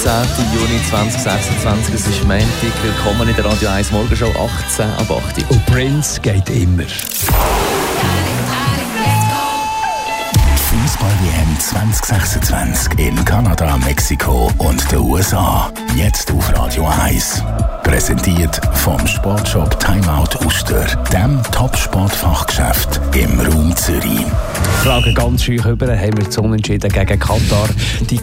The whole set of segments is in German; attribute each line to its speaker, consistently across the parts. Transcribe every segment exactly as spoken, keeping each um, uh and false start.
Speaker 1: neunzehnten Juni zweitausendsechsundzwanzig. Es ist Montag. Willkommen in der Radio eins Morgenshow, achtzehn ab acht.
Speaker 2: Und Prince geht immer.
Speaker 3: Fußball-W M zwanzig sechsundzwanzig in Kanada, Mexiko und den U S A. Jetzt auf Radio eins. Präsentiert vom Sportshop Timeout Uster, dem Top-Sportfachgeschäft im Raum Zürich.
Speaker 2: Fragen ganz schön über, haben wir zu Unentschieden gegen Katar. Die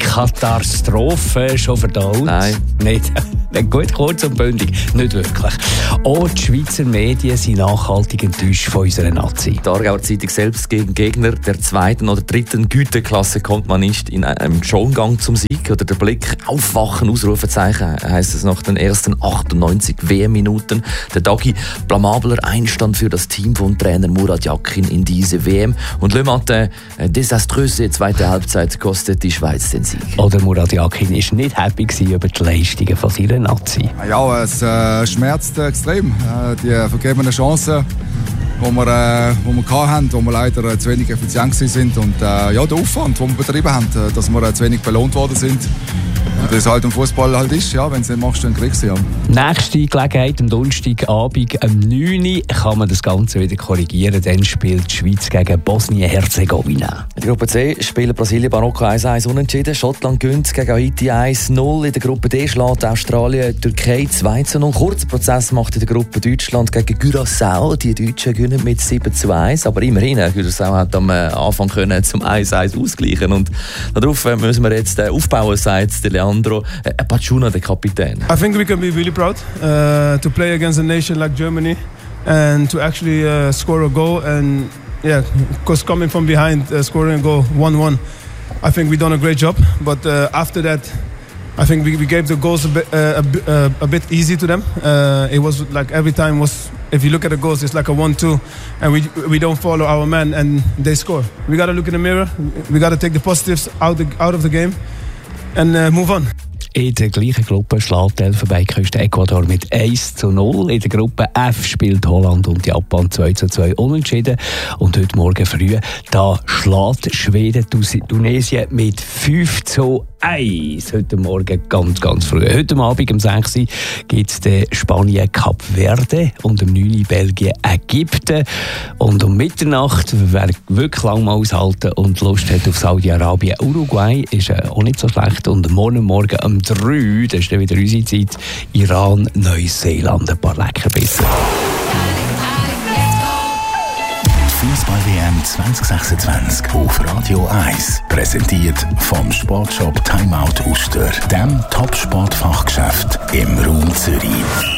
Speaker 2: Katastrophe schon verdaut?
Speaker 1: Nein.
Speaker 2: Nicht. Gut, kurz und bündig. Nicht wirklich. Auch die Schweizer Medien sind nachhaltig enttäuscht von unserer Nazi.
Speaker 1: Die Aargauer Zeitung selbst gegen Gegner der zweiten oder dritten Güteklasse kommt man nicht in einem Schongang zum Sieg. Oder der Blick aufwachen, Ausrufezeichen, heisst es nach den ersten achtundneunzig W M-Minuten. Der Dagi, blamabler Einstand für das Team von Trainer Murat Yakin in diese W M. Und Le Matin, eine desaströse zweite Halbzeit kostet die Schweiz den Sieg.
Speaker 2: Oder Murat Yakin war nicht happy über die Leistungen von seiner Nazi.
Speaker 4: Ja, es äh, schmerzt extrem. Äh, die vergebenen Chancen, die wir, äh, die wir hatten, wo wir leider äh, zu wenig effizient sind. Und äh, ja, der Aufwand, den wir betrieben haben, äh, dass wir äh, zu wenig belohnt worden sind. Und das halt im Fußball halt ist, ja, wenn du es nicht machst, dann kriegst du ja.
Speaker 2: Nächste Gelegenheit am Donnerstagabend um neun Uhr kann man das Ganze wieder korrigieren. Dann spielt die Schweiz gegen Bosnien-Herzegowina.
Speaker 1: In der Gruppe C spielen Brasilien, Marokko eins eins unentschieden. Schottland gewinnt gegen Haiti eins null. In der Gruppe D schlägt Australien Türkei zwei zu null. Kurzer Prozess macht in der Gruppe Deutschland gegen Curaçao. Die Deutschen gewinnen mit sieben zu eins. Aber immerhin, Curaçao hat am Anfang können zum eins eins ausgleichen. Und darauf müssen wir jetzt aufbauen, sagt der Leandro Pacciuna, der Kapitän.
Speaker 5: I think we can be really proud uh, to play against a nation like Germany and to actually uh, score a goal and yeah, because coming from behind, uh, scoring a goal one one, I think we've done a great job. But uh, after that, I think we, we gave the goals a bit, uh, a, uh, a bit easy to them. Uh, it was like every time was, if you look at the goals, it's like a one two, and we we don't follow our man and they score. We got to look in the mirror. We got to take the positives out the, out of the game and uh, move on.
Speaker 2: In der gleichen Gruppe schlägt die Elfenbeinküste Ecuador mit eins zu null. In der Gruppe F spielt Holland und Japan zwei zu zwei unentschieden. Und heute Morgen früh da schlägt Schweden Tunesien mit fünf zu eins. Heute Morgen ganz, ganz früh. Heute Abend um sechs Uhr gibt es Spanien Kap Verde und um neun Uhr Belgien Ägypten. Und um Mitternacht, wer wirklich lang mal aushalten und Lust hat auf Saudi-Arabien, Uruguay ist auch nicht so schlecht. Und morgen Morgen um drei, das ist dann wieder unsere Zeit, Iran, Neuseeland, ein paar Leckerbisse.
Speaker 3: Fußball-W M zwanzig sechsundzwanzig auf Radio eins. Präsentiert vom Sportshop Timeout Uster, dem Top-Sportfachgeschäft im Raum Zürich.